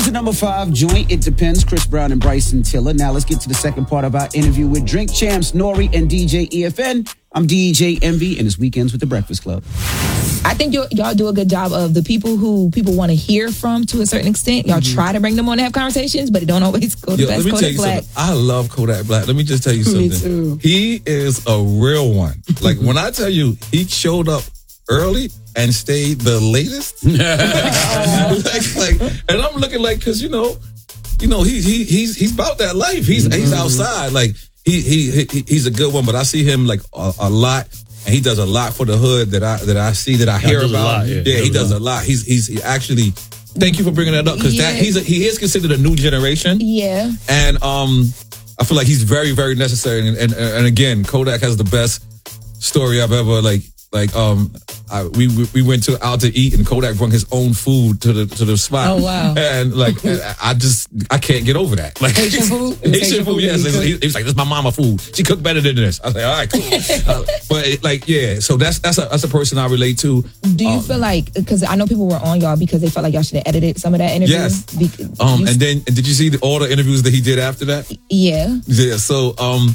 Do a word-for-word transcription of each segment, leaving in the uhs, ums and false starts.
the number five joint. It depends. Chris Brown and Bryson Tiller. Now let's get to the second part of our interview with Drink Champs, Nori, and D J E F N. I'm D J Envy, and it's Weekends with the Breakfast Club. I think you, y'all do a good job of the people who people want to hear from to a certain extent. Y'all mm-hmm. try to bring them on to have conversations, but it don't always go to best. Kodak Black. I love Kodak Black. Let me just tell you something. Me too. He is a real one. Like when I tell you he showed up early and stayed the latest. like, like, and I'm looking like, cause you know, you know, he he he's he's about that life. He's mm-hmm. he's outside. Like he, he he he's a good one, but I see him like a, a lot. And he does a lot for the hood that I that I see that I hear about. Lot, yeah, yeah, he does a lot. He's he's he actually. Thank you for bringing that up because yeah. that he's a, he is considered a new generation. Yeah, and um, I feel like he's very very necessary. And and, and again, Kodak has the best story I've ever like like um. I, we we went to out to eat and Kodak brought his own food to the to the spot. Oh wow! And like I just I can't get over that. Like Haitian food, Haitian, Haitian food. Yes, he, he was like, "This is my mama food. She cooked better than this." I was like, "All right, cool." uh, but it, like yeah, so that's that's a that's a person I relate to. Do you um, feel like because I know people were on y'all because they felt like y'all should have edited some of that interview? Yes. Because um, and then and did you see the, all the interviews that he did after that? Yeah. Yeah. So um,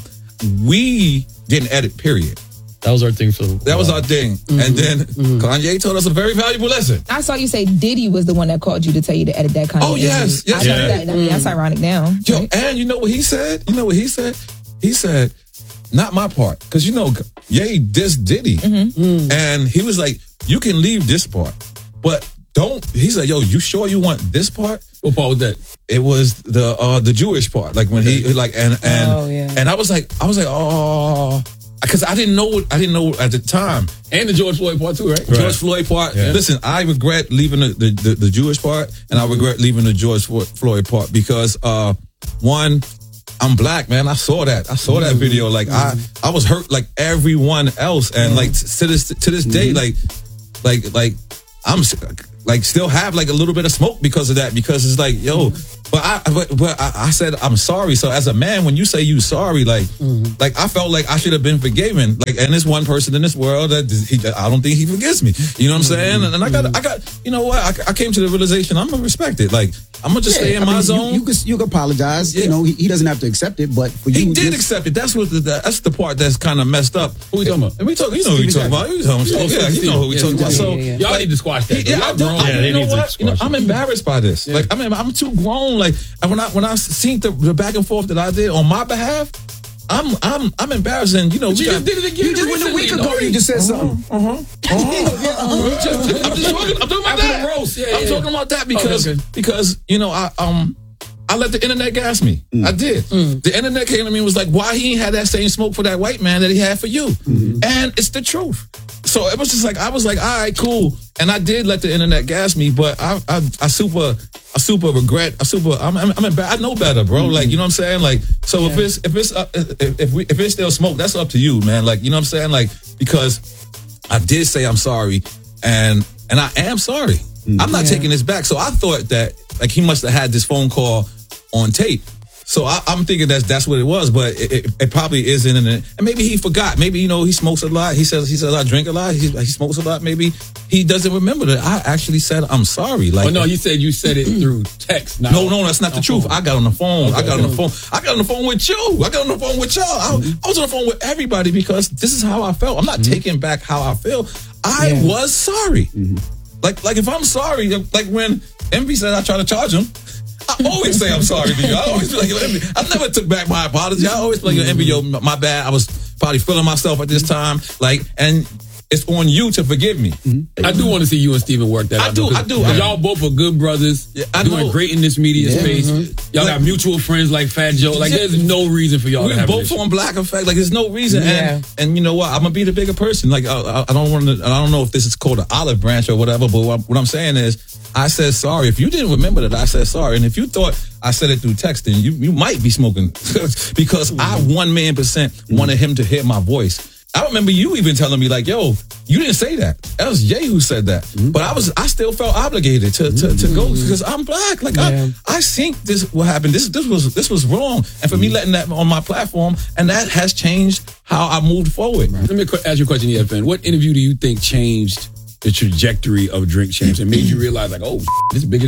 we didn't edit. Period. That was our thing for That was our thing. Mm-hmm. And then mm-hmm. Kanye told us a very valuable lesson. I saw you say Diddy was the one that called you to tell you to edit that Kanye. Oh, yes. yes. I Yeah. know that. I mean, that's ironic now. Yo, right? and you know what he said? You know what he said? He said, not my part. Because, you know, Ye dissed Diddy. Mm-hmm. Mm. And he was like, you can leave this part. But don't, he's like, yo, you sure you want this part? What part was that? It was the uh, the Jewish part. Like when he, like, and, and, oh, yeah. and I was like, I was like, oh... Because I didn't know I didn't know at the time. And the George Floyd part too, right? George right. Floyd part. Yeah. Listen, I regret leaving the, the, the, the Jewish part, and I regret leaving the George Floyd part because, uh, one, I'm black, man. I saw that. I saw that video. Like, I, I was hurt like everyone else. And, like, to this to this day, like, like, like, I'm... like still have like a little bit of smoke because of that, because it's like, yo, but I but, but I, I said I'm sorry. So as a man, when you say you sorry, like mm-hmm. like I felt like I should have been forgiven. Like, and there's one person in this world that he, I don't think he forgives me. You know what I'm saying? And, and I got I got you know what? I, I came to the realization I'm gonna respect it. Like I'm gonna just yeah, stay in I my mean, zone. You, you could you could apologize. Yeah. You know, he, he doesn't have to accept it, but for you, he did just, accept it. That's what the, that's the part that's kind of messed up. Who we talking about? And we talk. You know who we talking about? You talking about? Yeah, you know who we talking about. So y'all need to squash that. Yeah, I don't. Yeah, you know what? You know, I'm embarrassed by this. Yeah. Like, I mean, I'm too grown. Like, when I when I seen the, the back and forth that I did on my behalf, I'm I'm I'm embarrassed. And you know, but we you got, just did it again. You just went a week ago. You just said something. Uh huh. I'm just talking. I'm talking about that. Roast. Yeah, I'm yeah. talking about that because okay. because you know I um. I let the internet gas me. Mm. I did. Mm. The internet came to me and was like, why he ain't had that same smoke for that white man that he had for you? Mm-hmm. And it's the truth. So it was just like, I was like, all right, cool. And I did let the internet gas me, but I I, I super I super regret. I super, I'm, I'm, I'm in, I know better, bro. Mm-hmm. Like, you know what I'm saying? Like, so yeah. if it's, if it's, uh, if, if, we, if it's still smoke, that's up to you, man. Like, you know what I'm saying? Like, because I did say I'm sorry and, and I am sorry. Mm-hmm. I'm not yeah. taking this back. So I thought that, like, he must have had this phone call on tape. So I, I'm thinking that's that's what it was, but it, it, it probably isn't. And, and maybe he forgot. Maybe, you know, he smokes a lot. He says he says I drink a lot. He, he smokes a lot. Maybe he doesn't remember that I actually said I'm sorry. Like, oh no, you said you said it through text. Now. No, no, that's not the truth. Phone. I got on the phone. Okay, I got okay. on the phone. I got on the phone with you. I got on the phone with y'all. I, mm-hmm. I was on the phone with everybody because this is how I felt. I'm not mm-hmm. taking back how I feel. I yeah. was sorry. Mm-hmm. Like, like if I'm sorry, like when Envy said I tried to charge him. I always say I'm sorry to you. I always be like, yo, Envy. I never took back my apology. I always be like, yo, Envy, yo, my bad. I was probably feeling myself at this time. Like, and it's on you to forgive me. Mm-hmm. I do want to see you and Steven work that I out. Do, I do. Y'all both are good brothers. Yeah, I doing know. great in this media yeah, space. Mm-hmm. Y'all like, got mutual friends like Fat Joe. Like, there's no reason for y'all we're to have both on Black Effect. Like, there's no reason. Yeah. And, and you know what? I'm gonna be the bigger person. Like, I, I don't want to. I don't know if this is called an olive branch or whatever. But what, what I'm saying is, I said sorry. If you didn't remember that, I said sorry. And if you thought I said it through texting, you you might be smoking because mm-hmm. I one million percent wanted him to hear my voice. I remember you even telling me like, "Yo, you didn't say that. That was Jay who said that." Mm-hmm. But I was, I still felt obligated to to, to go because I'm black. Like yeah. I, I think this what happened. This this was this was wrong, and for me letting that on my platform, and that has changed how I moved forward. Right. Let me ask you a question, E F N. What interview do you think changed the trajectory of Drink Champs and made you realize like, oh, this is bigger than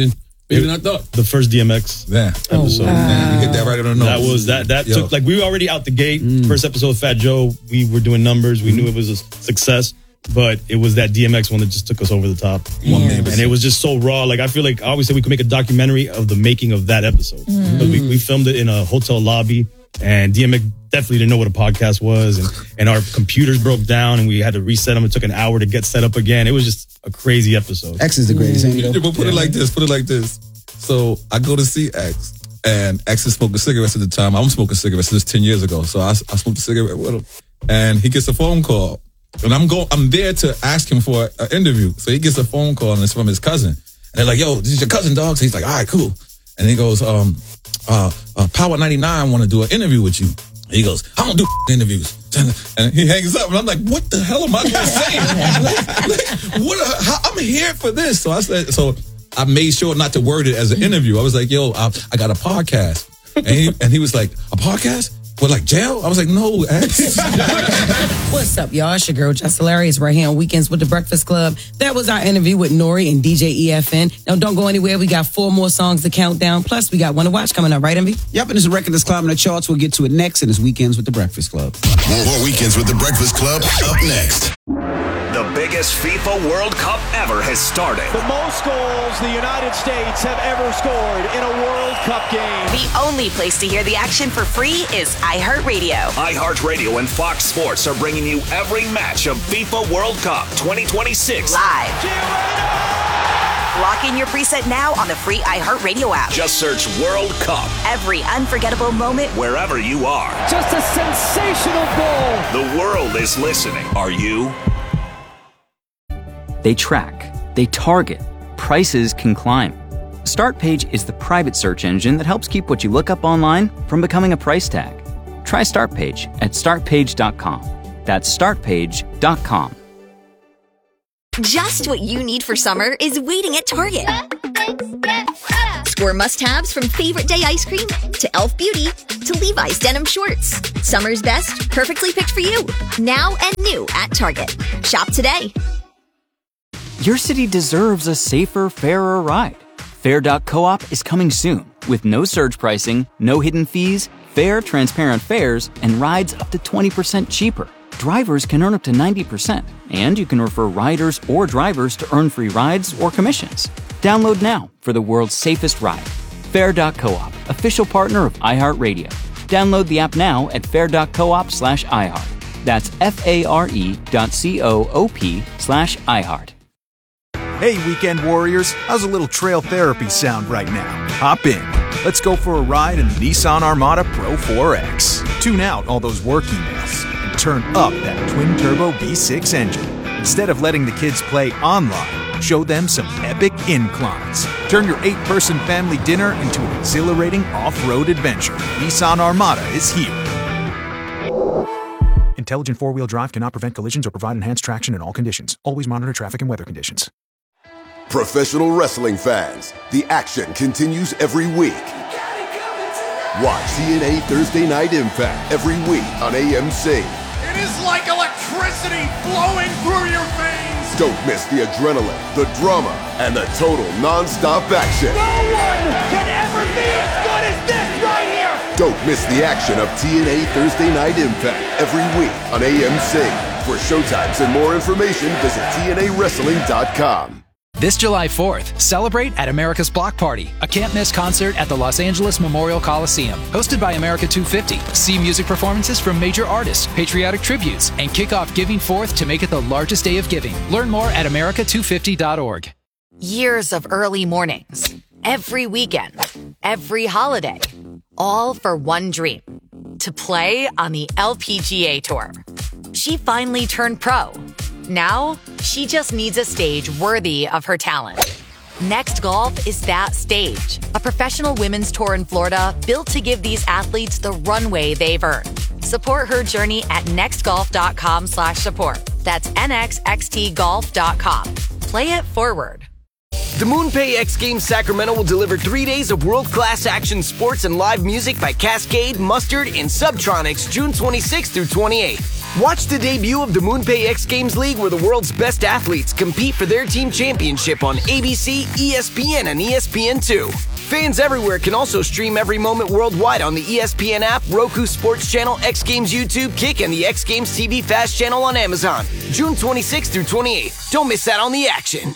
Bigger than I thought. The first D M X yeah. episode. Oh, wow. Man, you hit that right on the nose. That was that. That Yo. took like we were already out the gate. Mm. First episode of Fat Joe, we were doing numbers. We mm. knew it was a success, but it was that D M X one that just took us over the top. Yeah. And it was just so raw. Like I feel like I always say we could make a documentary of the making of that episode. Mm. We, we filmed it in a hotel lobby, and D M X definitely didn't know what a podcast was, and, and our computers broke down, and we had to reset them. It took an hour to get set up again. It was just a crazy episode. X is the greatest. Mm. Ain't We'll put yeah. it like this. Put it like this. So I go to see X, and X is smoking cigarettes at the time. I'm smoking cigarettes. This is ten years ago. So I, I smoked a cigarette with him, and he gets a phone call, and I'm go. I'm there to ask him for an interview. So he gets a phone call, and it's from his cousin. And they're like, "Yo, this is your cousin, dog." So he's like, "All right, cool." And he goes, "Um, uh, uh Power ninety-nine want to do an interview with you." He goes, "I don't do interviews." And he hangs up, and I'm like, "What the hell am I going to say?" like, like, what? A, how, I'm here for this. So I said, so I made sure not to word it as an interview. I was like, "Yo, I, I got a podcast," and he, and he was like, "A podcast? What, like jail?" I was like, "No, X." What's up, y'all? It's your girl, Just Hilarious, right here on Weekends with the Breakfast Club. That was our interview with Nori and D J E F N. Now, don't go anywhere. We got four more songs to count down. Plus, we got one to watch coming up, right, Envy? Yep, and it's a record that's climbing the charts. We'll get to it next, and it's Weekends with the Breakfast Club. More, more Weekends with the Breakfast Club up next. The biggest FIFA World Cup ever has started. The most goals the United States have ever scored in a World Cup game. The only place to hear the action for free is iHeartRadio. iHeartRadio and Fox Sports are bringing you every match of FIFA World Cup twenty twenty-six. Live. Lock in your preset now on the free iHeartRadio app. Just search World Cup. Every unforgettable moment, wherever you are. Just a sensational goal. The world is listening. Are you? They track, they target, prices can climb. StartPage is the private search engine that helps keep what you look up online from becoming a price tag. Try StartPage at start page dot com. That's start page dot com. Just what you need for summer is waiting at Target. Score must-haves from Favorite Day ice cream to e l f Beauty to Levi's denim shorts. Summer's best, perfectly picked for you. Now and new at Target. Shop today. Your city deserves a safer, fairer ride. Fair dot coop is coming soon with no surge pricing, no hidden fees, fair, transparent fares, and rides up to twenty percent cheaper. Drivers can earn up to ninety percent, and you can refer riders or drivers to earn free rides or commissions. Download now for the world's safest ride. Fair dot coop, official partner of iHeartRadio. Download the app now at fair dot coop slash iHeart. That's F-A-R-E dot C-O-O-P slash iHeart. Hey, weekend warriors, how's a little trail therapy sound right now? Hop in. Let's go for a ride in the Nissan Armada Pro four X. Tune out all those work emails and turn up that twin-turbo V six engine. Instead of letting the kids play online, show them some epic inclines. Turn your eight-person family dinner into an exhilarating off-road adventure. Nissan Armada is here. Intelligent four-wheel drive cannot prevent collisions or provide enhanced traction in all conditions. Always monitor traffic and weather conditions. Professional wrestling fans, the action continues every week. Watch T N A Thursday Night Impact every week on A M C. It is like electricity flowing through your veins. Don't miss the adrenaline, the drama, and the total non-stop action. No one can ever be as good as this right here. Don't miss the action of T N A Thursday Night Impact every week on A M C. For showtimes and more information, visit T N A wrestling dot com. This July fourth, celebrate at America's Block Party, a can't-miss concert at the Los Angeles Memorial Coliseum. Hosted by America two fifty, see music performances from major artists, patriotic tributes, and kick off Giving Fourth to make it the largest day of giving. Learn more at America two fifty dot org. Years of early mornings, every weekend, every holiday, all for one dream, to play on the L P G A Tour. She finally turned pro. Now, she just needs a stage worthy of her talent. Next Golf is that stage, a professional women's tour in Florida built to give these athletes the runway they've earned. Support her journey at next golf dot com slash support. That's N X X T golf dot com. Play it forward. The MoonPay X Games Sacramento will deliver three days of world-class action sports and live music by Cascade, Mustard, and Subtronics June twenty-sixth through twenty-eighth. Watch the debut of the MoonPay X Games League, where the world's best athletes compete for their team championship on A B C, E S P N, and E S P N two. Fans everywhere can also stream every moment worldwide on the E S P N app, Roku Sports Channel, X Games YouTube, Kick, and the X Games T V Fast channel on Amazon. June twenty-sixth through twenty-eighth. Don't miss out on the action.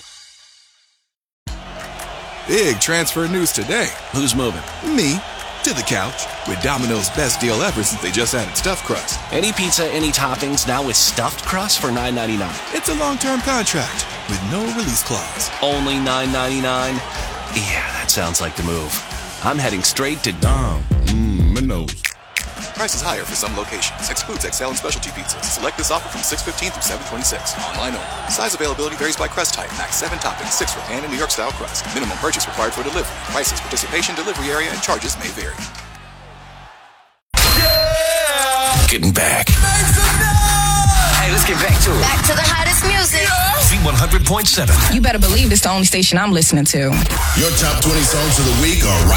Big transfer news today. Who's moving? Me. To the couch. With Domino's best deal ever since they just added stuffed crust. Any pizza, any toppings, now with stuffed crust for nine ninety-nine. It's a long-term contract with no release clause. Only nine ninety-nine? Yeah, that sounds like the move. I'm heading straight to Dom. Mmm, Minos. Prices higher for some locations. Excludes X L and specialty pizzas. Select this offer from six fifteen through seven twenty-six. Online only. Size availability varies by crust type. Max seven toppings, six for pan and New York style crust. Minimum purchase required for delivery. Prices, participation, delivery area, and charges may vary. Getting back. Hey, let's get back to it. Back to the hottest music. Z one hundred point seven. You better believe it's the only station I'm listening to. Your top twenty songs of the week are right